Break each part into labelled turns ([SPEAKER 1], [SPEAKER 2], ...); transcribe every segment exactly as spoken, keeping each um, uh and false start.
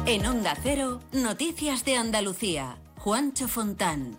[SPEAKER 1] En Onda Cero, Noticias de Andalucía. Juancho Fontán.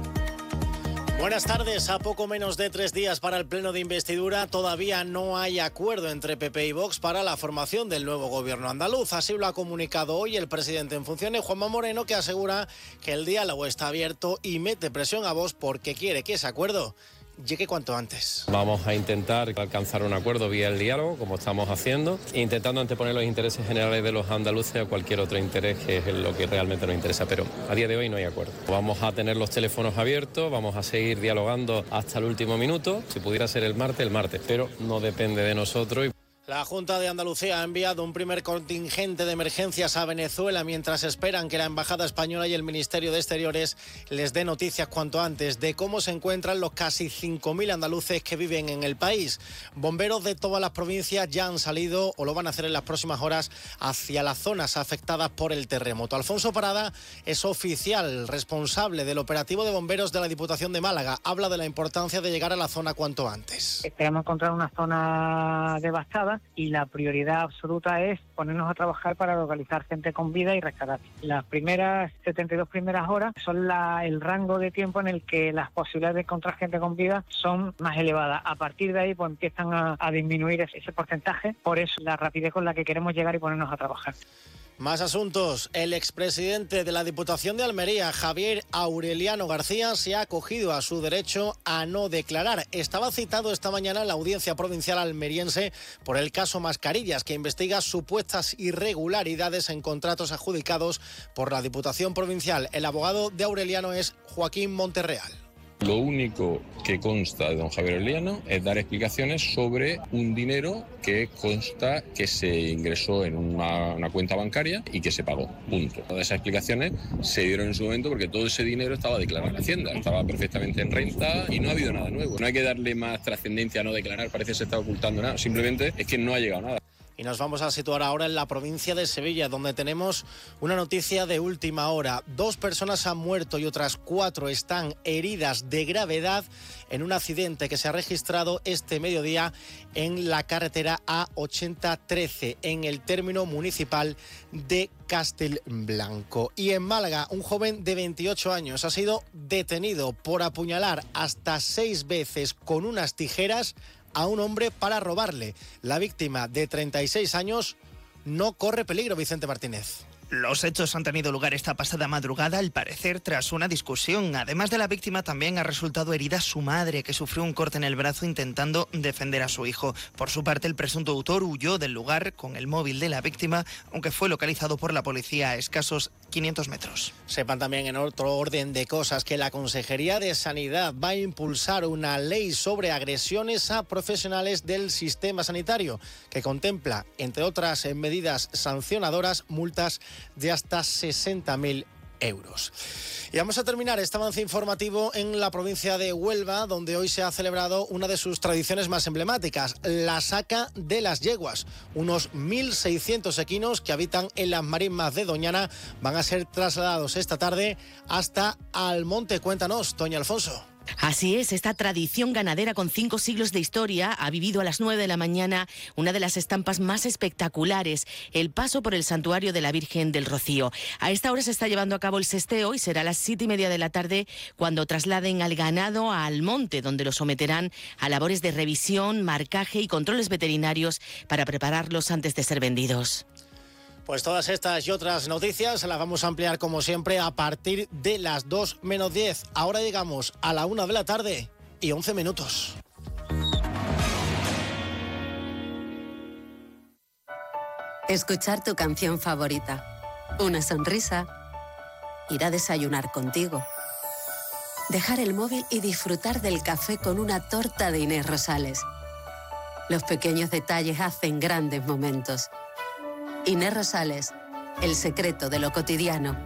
[SPEAKER 2] Buenas tardes. A poco menos de tres días para el pleno de investidura, todavía no hay acuerdo entre P P y Vox para la formación del nuevo gobierno andaluz. Así lo ha comunicado hoy el presidente en funciones, Juanma Moreno, que asegura que el diálogo está abierto y mete presión a Vox porque quiere que ese acuerdo llegue cuanto antes.
[SPEAKER 3] Vamos a intentar alcanzar un acuerdo vía el diálogo, como estamos haciendo, intentando anteponer los intereses generales de los andaluces a cualquier otro interés, que es lo que realmente nos interesa, pero a día de hoy no hay acuerdo. Vamos a tener los teléfonos abiertos, vamos a seguir dialogando hasta el último minuto, si pudiera ser el martes, el martes, pero no depende de nosotros.
[SPEAKER 2] La Junta de Andalucía ha enviado un primer contingente de emergencias a Venezuela mientras esperan que la Embajada Española y el Ministerio de Exteriores les dé noticias cuanto antes de cómo se encuentran los casi cinco mil andaluces que viven en el país. Bomberos de todas las provincias ya han salido o lo van a hacer en las próximas horas hacia las zonas afectadas por el terremoto. Alfonso Parada es oficial responsable del operativo de bomberos de la Diputación de Málaga. Habla de la importancia de llegar a la zona cuanto antes.
[SPEAKER 4] Esperamos encontrar una zona devastada y la prioridad absoluta es ponernos a trabajar para localizar gente con vida y rescatar. Las primeras setenta y dos primeras horas son la, el rango de tiempo en el que las posibilidades de encontrar gente con vida son más elevadas. A partir de ahí pues empiezan a, a disminuir ese, ese porcentaje, por eso la rapidez con la que queremos llegar y ponernos a trabajar.
[SPEAKER 2] Más asuntos. El expresidente de la Diputación de Almería, Javier Aureliano García, se ha acogido a su derecho a no declarar. Estaba citado esta mañana en la Audiencia Provincial almeriense por el caso Mascarillas, que investiga supuestas irregularidades en contratos adjudicados por la Diputación Provincial. El abogado de Aureliano es Joaquín Monterreal.
[SPEAKER 5] Lo único que consta de don Javier Aureliano es dar explicaciones sobre un dinero que consta que se ingresó en una, una cuenta bancaria y que se pagó, punto. Todas esas explicaciones se dieron en su momento porque todo ese dinero estaba declarado en Hacienda, estaba perfectamente en renta y no ha habido nada nuevo. No hay que darle más trascendencia a no declarar, parece que se está ocultando nada, simplemente es que no ha llegado nada.
[SPEAKER 2] Y nos vamos a situar ahora en la provincia de Sevilla, donde tenemos una noticia de última hora. Dos personas han muerto y otras cuatro están heridas de gravedad en un accidente que se ha registrado este mediodía en la carretera A ochenta trece, en el término municipal de Castelblanco. Y en Málaga, un joven de veintiocho años ha sido detenido por apuñalar hasta seis veces con unas tijeras a un hombre para robarle. La víctima, de treinta y seis años, no corre peligro. Vicente Martínez.
[SPEAKER 6] Los hechos han tenido lugar esta pasada madrugada, al parecer tras una discusión. Además de la víctima, también ha resultado herida su madre, que sufrió un corte en el brazo intentando defender a su hijo. Por su parte, el presunto autor huyó del lugar con el móvil de la víctima, aunque fue localizado por la policía a escasos quinientos metros.
[SPEAKER 2] Sepan también, en otro orden de cosas, que la Consejería de Sanidad va a impulsar una ley sobre agresiones a profesionales del sistema sanitario, que contempla, entre otras medidas sancionadoras, multas de hasta sesenta mil euros. Y vamos a terminar este avance informativo en la provincia de Huelva, donde hoy se ha celebrado una de sus tradiciones más emblemáticas, la saca de las yeguas. Unos mil seiscientos equinos que habitan en las marismas de Doñana van a ser trasladados esta tarde hasta Almonte. Cuéntanos, Toña Alfonso.
[SPEAKER 7] Así es, esta tradición ganadera con cinco siglos de historia ha vivido a las nueve de la mañana una de las estampas más espectaculares, el paso por el santuario de la Virgen del Rocío. A esta hora se está llevando a cabo el sesteo y será a las siete y media de la tarde cuando trasladen al ganado a Almonte, donde lo someterán a labores de revisión, marcaje y controles veterinarios para prepararlos antes de ser vendidos.
[SPEAKER 2] Pues todas estas y otras noticias las vamos a ampliar como siempre a partir de las dos menos diez. Ahora llegamos a la una de la tarde y once minutos.
[SPEAKER 8] Escuchar tu canción favorita, una sonrisa, ir a desayunar contigo, dejar el móvil y disfrutar del café con una torta de Inés Rosales. Los pequeños detalles hacen grandes momentos. Inés Rosales, el secreto de lo cotidiano.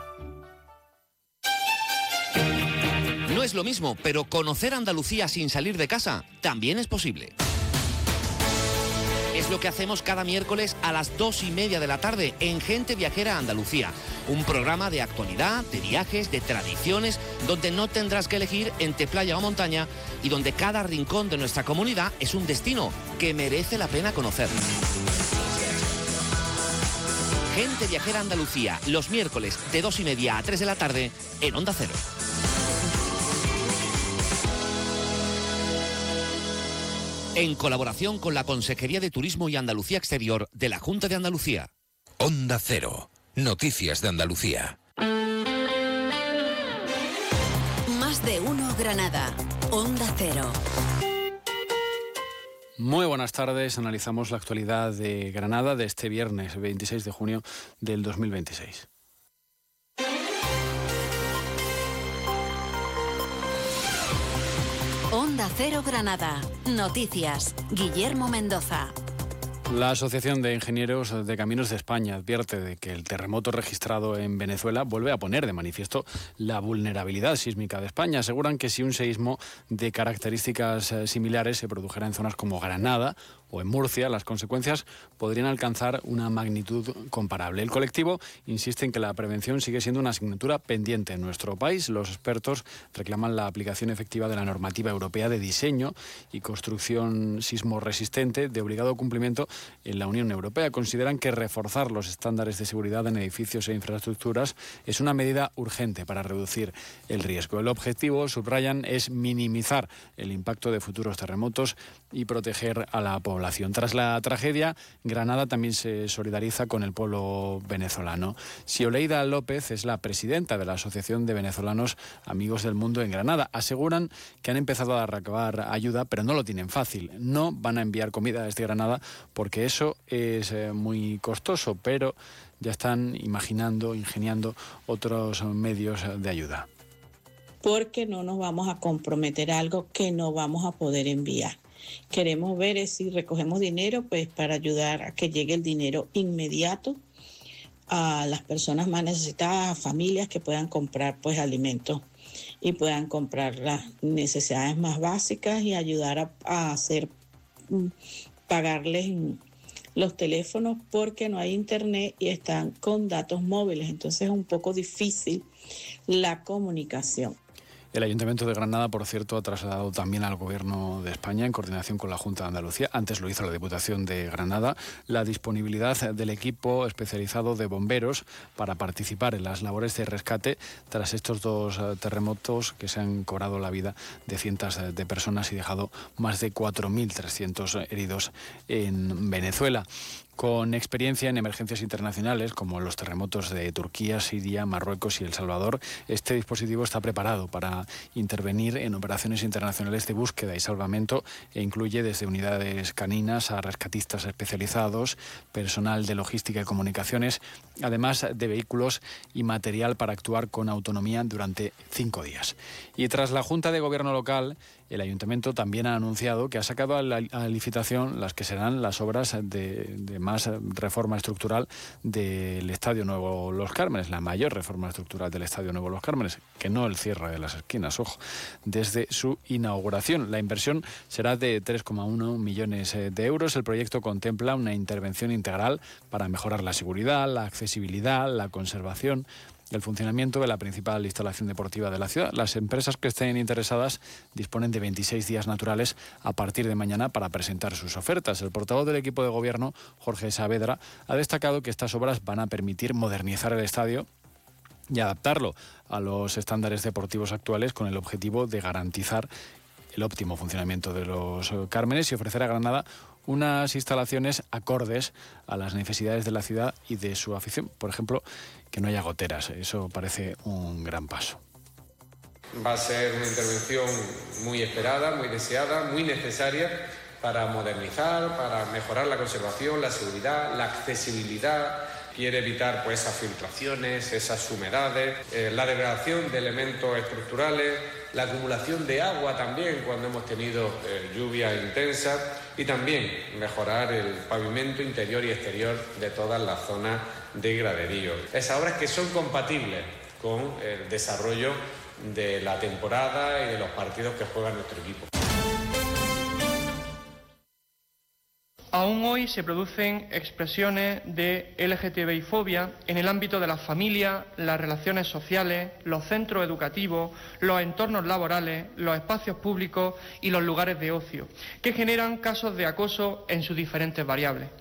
[SPEAKER 9] No es lo mismo, pero conocer Andalucía sin salir de casa también es posible. Es lo que hacemos cada miércoles a las dos y media de la tarde en Gente Viajera Andalucía. Un programa de actualidad, de viajes, de tradiciones, donde no tendrás que elegir entre playa o montaña y donde cada rincón de nuestra comunidad es un destino que merece la pena conocer. Gente Viajera Andalucía, los miércoles de dos y media a tres de la tarde en Onda Cero. En colaboración con la Consejería de Turismo y Andalucía Exterior de la Junta de Andalucía.
[SPEAKER 10] Onda Cero, noticias de Andalucía.
[SPEAKER 1] Más de uno Granada, Onda Cero.
[SPEAKER 11] Muy buenas tardes, analizamos la actualidad de Granada de este viernes veintiséis de junio del dos mil veintiséis.
[SPEAKER 1] Onda Cero Granada, noticias, Guillermo Mendoza.
[SPEAKER 11] La Asociación de Ingenieros de Caminos de España advierte de que el terremoto registrado en Venezuela vuelve a poner de manifiesto la vulnerabilidad sísmica de España. Aseguran que si un seísmo de características similares se produjera en zonas como Granada o en Murcia, las consecuencias podrían alcanzar una magnitud comparable. El colectivo insiste en que la prevención sigue siendo una asignatura pendiente en nuestro país. Los expertos reclaman la aplicación efectiva de la normativa europea de diseño y construcción sismo resistente de obligado cumplimiento en la Unión Europea. Consideran que reforzar los estándares de seguridad en edificios e infraestructuras es una medida urgente para reducir el riesgo. El objetivo, subrayan, es minimizar el impacto de futuros terremotos y proteger a la población. Tras la tragedia, Granada también se solidariza con el pueblo venezolano. Sioleida López es la presidenta de la Asociación de Venezolanos Amigos del Mundo en Granada. Aseguran que han empezado a recabar ayuda, pero no lo tienen fácil. No van a enviar comida desde Granada porque eso es eh, muy costoso, pero ya están imaginando, ingeniando otros medios de ayuda.
[SPEAKER 12] Porque no nos vamos a comprometer a algo que no vamos a poder enviar. Queremos ver si recogemos dinero pues para ayudar a que llegue el dinero inmediato a las personas más necesitadas, a familias que puedan comprar pues alimentos y puedan comprar las necesidades más básicas y ayudar a, a hacer pagarles los teléfonos porque no hay internet y están con datos móviles, entonces es un poco difícil la comunicación.
[SPEAKER 11] El Ayuntamiento de Granada, por cierto, ha trasladado también al Gobierno de España, en coordinación con la Junta de Andalucía, antes lo hizo la Diputación de Granada, la disponibilidad del equipo especializado de bomberos para participar en las labores de rescate tras estos dos terremotos que se han cobrado la vida de cientos de personas y dejado más de cuatro mil trescientos heridos en Venezuela. Con experiencia en emergencias internacionales como los terremotos de Turquía, Siria, Marruecos y El Salvador, este dispositivo está preparado para intervenir en operaciones internacionales de búsqueda y salvamento e incluye desde unidades caninas a rescatistas especializados, personal de logística y comunicaciones, además de vehículos y material para actuar con autonomía durante cinco días. Y tras la Junta de Gobierno local, el Ayuntamiento también ha anunciado que ha sacado a, la, a licitación las que serán las obras de, de más reforma estructural del Estadio Nuevo Los Cármenes, la mayor reforma estructural del Estadio Nuevo Los Cármenes, que no el cierre de las esquinas, ojo, desde su inauguración. La inversión será de tres coma uno millones de euros. El proyecto contempla una intervención integral para mejorar la seguridad, la accesibilidad, la conservación, el funcionamiento de la principal instalación deportiva de la ciudad. Las empresas que estén interesadas disponen de veintiséis días naturales a partir de mañana para presentar sus ofertas. El portavoz del equipo de gobierno, Jorge Saavedra, ha destacado que estas obras van a permitir modernizar el estadio y adaptarlo a los estándares deportivos actuales con el objetivo de garantizar el óptimo funcionamiento de los Cármenes y ofrecer a Granada unas instalaciones acordes a las necesidades de la ciudad y de su afición. Por ejemplo, que no haya goteras. Eso parece un gran paso.
[SPEAKER 13] Va a ser una intervención muy esperada, muy deseada, muy necesaria para modernizar, para mejorar la conservación, la seguridad, la accesibilidad. Quiere evitar pues esas filtraciones, esas humedades, eh, la degradación de elementos estructurales, la acumulación de agua también cuando hemos tenido eh, lluvias intensas y también mejorar el pavimento interior y exterior de todas las zonas de graderío. Esas obras que son compatibles con el desarrollo de la temporada y de los partidos que juega nuestro equipo.
[SPEAKER 14] Aún hoy se producen expresiones de L G T B I fobia en el ámbito de la familia, las relaciones sociales, los centros educativos, los entornos laborales, los espacios públicos y los lugares de ocio, que generan casos de acoso en sus diferentes variables.